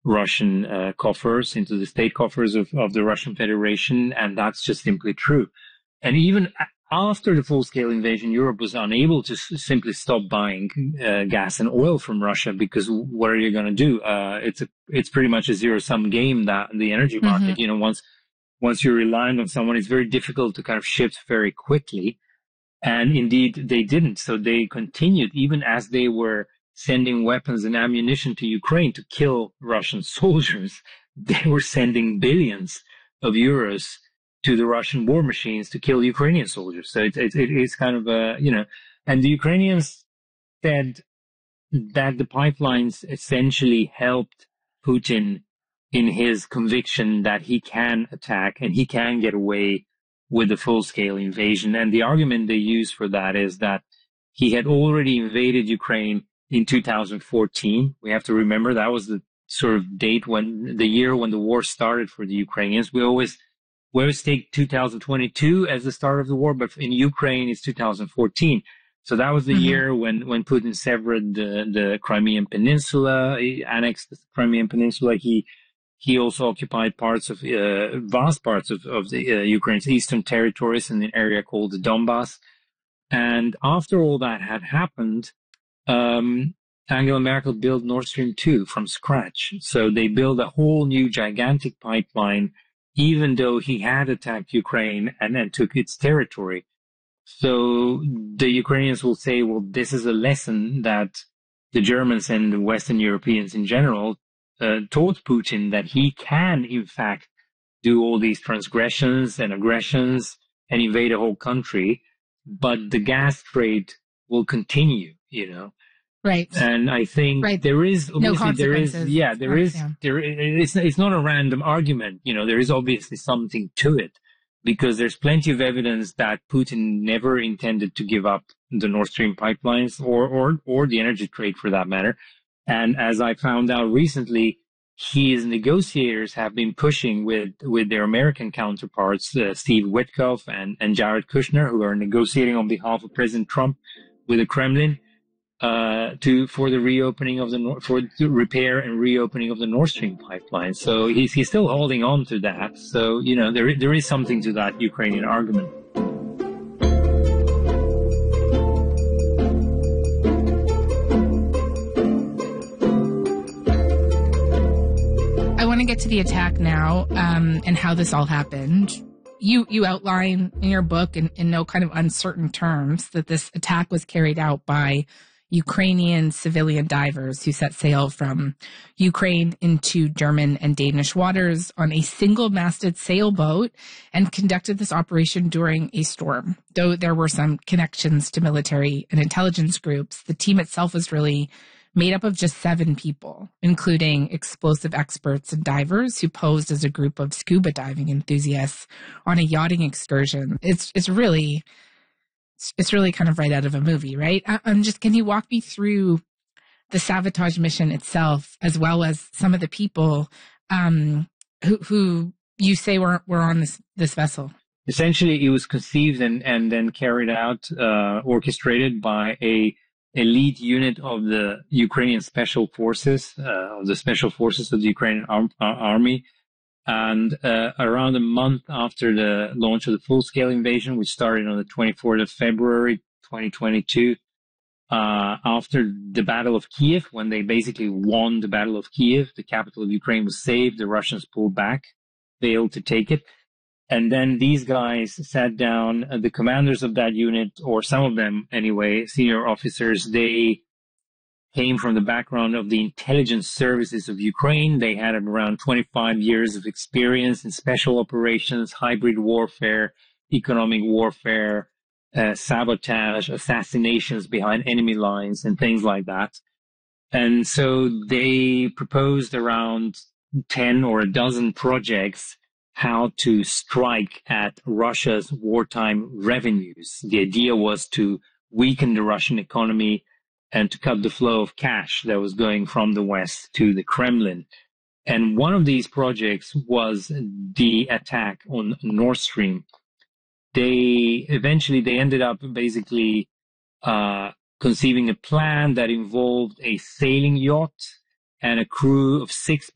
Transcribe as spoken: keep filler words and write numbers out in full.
Russian uh, coffers, into the state coffers of, of the Russian Federation, and that's just simply true. And even after the full-scale invasion, Europe was unable to s- simply stop buying uh, gas and oil from Russia, because what are you going to do? Uh, it's a, it's pretty much a zero-sum game, that the energy market. Mm-hmm. You know, once once you're reliant on someone, it's very difficult to kind of shift very quickly. And indeed, they didn't. So they continued, even as they were sending weapons and ammunition to Ukraine to kill Russian soldiers. They were sending billions of euros to the Russian war machines to kill Ukrainian soldiers. So it, it, it is kind of a, you know, and the Ukrainians said that the pipelines essentially helped Putin in his conviction that he can attack and he can get away with the full-scale invasion. And the argument they use for that is that he had already invaded Ukraine in two thousand fourteen. We have to remember that was the sort of date when, the year when the war started for the Ukrainians. We always, we always take two thousand twenty-two as the start of the war, but in Ukraine it's two thousand fourteen. So that was the mm-hmm. year when, when Putin severed the, the Crimean Peninsula, he annexed the Crimean Peninsula. He, he also occupied parts of, uh, vast parts of, of the, uh, Ukraine's eastern territories in an area called the Donbass. And after all that had happened, um, Angela Merkel built Nord Stream two from scratch. So they built a whole new gigantic pipeline, even though he had attacked Ukraine and then took its territory. So the Ukrainians will say, well, this is a lesson that the Germans and the Western Europeans in general uh, taught Putin, that he can, in fact, do all these transgressions and aggressions and invade a whole country, but the gas trade will continue, you know. Right. And I think right. there is, obviously, no there is, yeah, there right, is, yeah. there, it's, it's not a random argument, you know, there is obviously something to it, because there's plenty of evidence that Putin never intended to give up the Nord Stream pipelines or, or, or the energy trade for that matter. And as I found out recently, his negotiators have been pushing with, with their American counterparts, uh, Steve Witkoff and, and Jared Kushner, who are negotiating on behalf of President Trump with the Kremlin, uh, to, for the reopening of the, for the repair and reopening of the Nord Stream pipeline. So he's, he's still holding on to that. So, you know, there, there is something to that Ukrainian argument. I want to get to the attack now, um, and how this all happened. You, you outline in your book in, in no kind of uncertain terms that this attack was carried out by Ukrainian civilian divers who set sail from Ukraine into German and Danish waters on a single-masted sailboat and conducted this operation during a storm. Though there were some connections to military and intelligence groups, the team itself was really made up of just seven people, including explosive experts and divers who posed as a group of scuba diving enthusiasts on a yachting excursion. It's it's really it's really kind of right out of a movie, right? I, I'm just, can you walk me through the sabotage mission itself, as well as some of the people um, who who you say were were on this this vessel? Essentially, it was conceived and and then carried out, uh, orchestrated by a elite unit of the Ukrainian Special Forces, uh, of the Special Forces of the Ukrainian Ar- Army. And uh, around a month after the launch of the full-scale invasion, which started on the twenty-fourth of February, twenty twenty-two, uh, after the Battle of Kiev, when they basically won the Battle of Kiev, the capital of Ukraine was saved, the Russians pulled back, failed to take it. And then these guys sat down, uh, the commanders of that unit, or some of them anyway, senior officers, they came from the background of the intelligence services of Ukraine. They had around twenty-five years of experience in special operations, hybrid warfare, economic warfare, uh, sabotage, assassinations behind enemy lines, and things like that. And so they proposed around ten or a dozen projects how to strike at Russia's wartime revenues. The idea was to weaken the Russian economy and to cut the flow of cash that was going from the West to the Kremlin. And one of these projects was the attack on Nord Stream. They eventually, they ended up basically uh, conceiving a plan that involved a sailing yacht and a crew of six